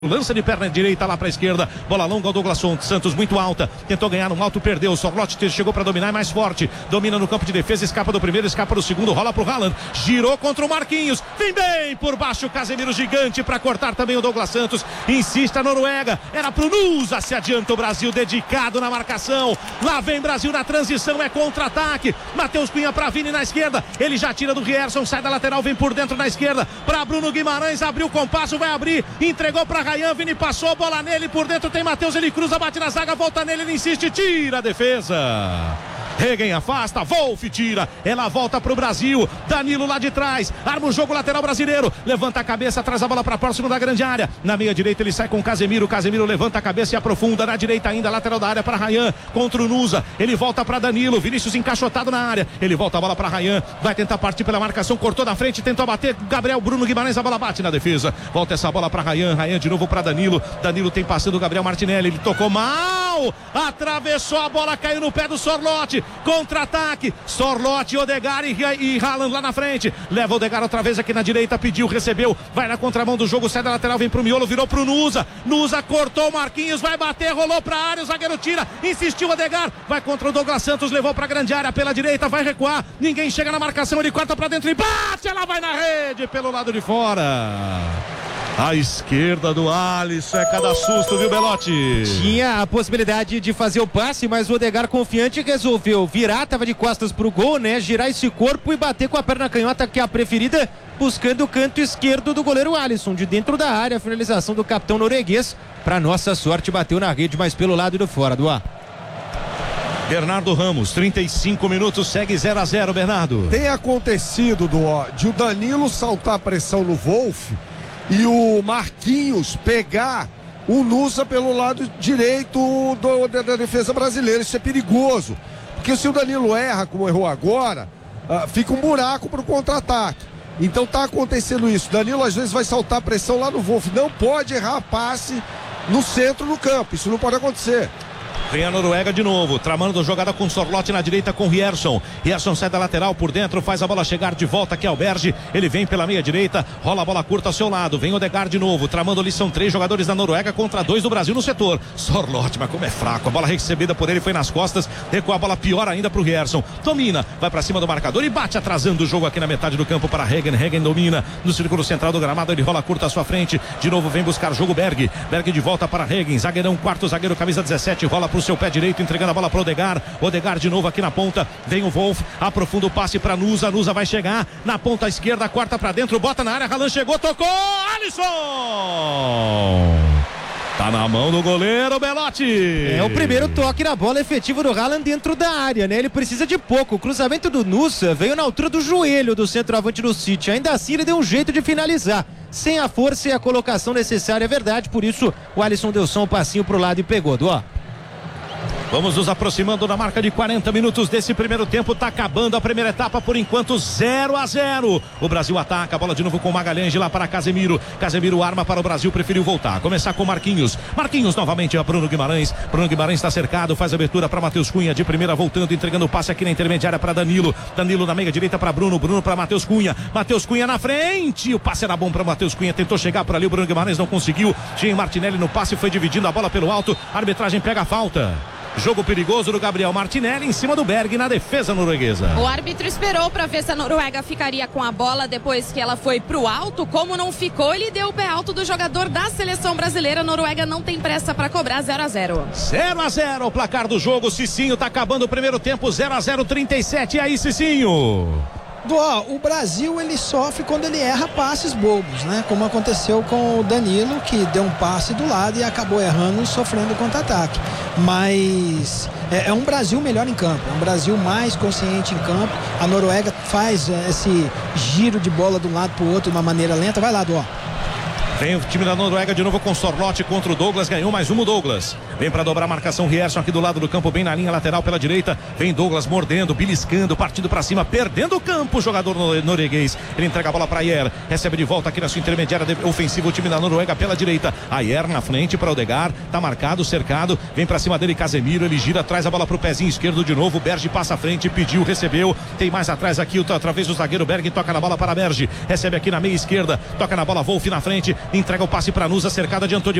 Lança de perna direita lá para a esquerda, bola longa ao Douglas Santos, muito alta, tentou ganhar no alto, perdeu, Sorloth chegou para dominar, é mais forte, domina no campo de defesa, escapa do primeiro, escapa do segundo, rola pro Haaland, girou contra o Marquinhos, vem bem por baixo, Casemiro gigante para cortar também o Douglas Santos, insiste a Noruega, era pro Nusa, se adianta o Brasil, dedicado na marcação, lá vem Brasil na transição, é contra-ataque, Matheus Cunha para Vini na esquerda, ele já tira do Rierson, sai da lateral, vem por dentro na esquerda, para Bruno Guimarães, abriu o compasso, vai abrir, entregou para Ryan, Vini passou, bola nele, por dentro tem Matheus, ele cruza, bate na zaga, volta nele, ele insiste, tira a defesa. Regen afasta, Wolf tira, ela volta pro Brasil, Danilo lá de trás, arma o jogo lateral brasileiro, levanta a cabeça, traz a bola pra próximo da grande área, na meia direita ele sai com Casemiro, Casemiro levanta a cabeça e aprofunda, na direita ainda, lateral da área para Ryan, contra o Nusa, ele volta pra Danilo, Vinícius encaixotado na área, ele volta a bola pra Ryan, vai tentar partir pela marcação, cortou na frente, tentou bater, Gabriel, Bruno Guimarães, a bola bate na defesa, volta essa bola pra Ryan, Ryan de novo pra Danilo, Danilo tem passando o Gabriel Martinelli, ele tocou mal, atravessou a bola, caiu no pé do Sorloth, contra-ataque, Sorloth, Odegaard e Haaland lá na frente, leva o Odegaard outra vez aqui na direita, pediu, recebeu, vai na contramão do jogo, sai da lateral, vem pro miolo, virou pro Nusa, Nusa cortou o Marquinhos, vai bater, rolou pra área, o zagueiro tira, insistiu o Odegaard, vai contra o Douglas Santos, levou pra grande área, pela direita, vai recuar, ninguém chega na marcação, ele corta pra dentro e bate, ela vai na rede, pelo lado de fora. A esquerda do Alisson, é cada susto, viu, Belotti? Tinha a possibilidade de fazer o passe, mas o Odegaard confiante resolveu virar, tava de costas pro gol, né? Girar esse corpo e bater com a perna canhota, que é a preferida, buscando o canto esquerdo do goleiro Alisson, de dentro da área, a finalização do capitão norueguês, pra nossa sorte bateu na rede, mas pelo lado de fora, do ar. Bernardo Ramos, 35 minutos, segue 0-0, Bernardo. Tem acontecido, de o Danilo saltar a pressão no Wolf e o Marquinhos pegar o Nusa pelo lado direito da defesa brasileira. Isso é perigoso, porque se o Danilo erra, como errou agora, fica um buraco para o contra-ataque. Então tá acontecendo isso, Danilo às vezes vai saltar a pressão lá no Wolf, não pode errar passe no centro do campo, isso não pode acontecer. Vem a Noruega de novo, tramando jogada com Sorloth na direita com Rierson. Rierson sai da lateral por dentro, faz a bola chegar de volta aqui ao Berge. Ele vem pela meia direita, rola a bola curta ao seu lado. Vem Odegaard de novo, tramando ali, são 3 jogadores da Noruega contra 2 do Brasil no setor. Sorloth, mas como é fraco, a bola recebida por ele foi nas costas, recua a bola pior ainda pro Rierson. Domina, vai pra cima do marcador e bate atrasando o jogo aqui na metade do campo para Regen. Regen domina no círculo central do gramado, ele rola curta à sua frente. De novo vem buscar jogo Berg. Berg de volta para Regen, zagueirão, quarto zagueiro, camisa 17, rola pro seu pé direito, entregando a bola para Odegaard. Odegaard de novo aqui na ponta, vem o Wolf, aprofunda o passe para Nusa, Nusa vai chegar na ponta esquerda, corta para dentro, bota na área, Haaland chegou, tocou, Alisson! Tá na mão do goleiro, Belotti. É o primeiro toque na bola efetivo do Haaland dentro da área, né? Ele precisa de pouco. O cruzamento do Nusa veio na altura do joelho do centroavante do City. Ainda assim ele deu um jeito de finalizar. Sem a força e a colocação necessária, é verdade. Por isso o Alisson deu só um passinho pro lado e pegou, ó. Vamos nos aproximando da marca de 40 minutos desse primeiro tempo. Tá acabando a primeira etapa, por enquanto 0-0. O Brasil ataca, a bola de novo com Magalhães de lá para Casemiro. Casemiro arma para o Brasil, preferiu voltar. Começar com Marquinhos. Marquinhos novamente a Bruno Guimarães. Bruno Guimarães está cercado, faz abertura para Matheus Cunha. De primeira voltando, entregando o passe aqui na intermediária para Danilo. Danilo na meia direita para Bruno. Bruno para Matheus Cunha. Matheus Cunha na frente. O passe era bom para Matheus Cunha. Tentou chegar por ali, o Bruno Guimarães não conseguiu. Jean Martinelli no passe, foi dividindo a bola pelo alto. A arbitragem pega a falta. Jogo perigoso do Gabriel Martinelli em cima do Berg na defesa norueguesa. O árbitro esperou para ver se a Noruega ficaria com a bola depois que ela foi pro alto. Como não ficou, ele deu o pé alto do jogador da seleção brasileira. A Noruega não tem pressa para cobrar. 0-0. 0-0 o placar do jogo. Cicinho tá acabando o primeiro tempo. 0-0, 37. E aí, Cicinho? O Brasil ele sofre quando ele erra passes bobos, né? Como aconteceu com o Danilo, que deu um passe do lado e acabou errando e sofrendo contra-ataque. Mas é um Brasil melhor em campo, é um Brasil mais consciente em campo. A Noruega faz esse giro de bola de um lado para o outro de uma maneira lenta. Vai lá, Vem o time da Noruega de novo com Sorloth contra o Douglas, ganhou mais um o Douglas. Vem para dobrar a marcação Rierson aqui do lado do campo, bem na linha lateral pela direita. Vem Douglas mordendo, beliscando, partindo para cima, perdendo o campo o jogador norueguês. Ele entrega a bola para Ayer, recebe de volta aqui na sua intermediária ofensiva o time da Noruega pela direita. Ayer na frente para Odegaard, tá marcado, cercado, vem para cima dele Casemiro, ele gira, traz a bola pro pezinho esquerdo de novo, Berge passa à frente, pediu, recebeu, tem mais atrás aqui, através do zagueiro Berg, toca na bola para Berge, recebe aqui na meia esquerda, toca na bola Wolf na frente, entrega o passe para Nusa, cercada, adiantou de